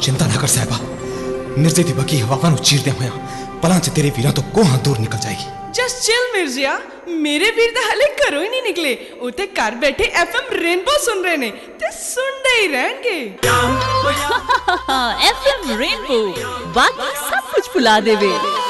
चिंता ना कर साहिबा, मिर्जे दी बकी हवावां नूं चीरदे होया पलां च तेरे वीरां तो कोहां दूर निकल जाएगी। जस्ट चिल मिर्जिया, मेरे वीर तो हाले घरों ही नहीं निकले, उते घर बैठे FM रेनबो सुन रहे ने ते सुनते ही रहेंगे। FM रेनबो बाकी सब कुछ भुला देवे।